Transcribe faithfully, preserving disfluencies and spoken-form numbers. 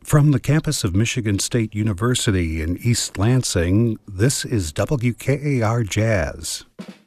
From the campus of Michigan State University in East Lansing, this is W K A R Jazz.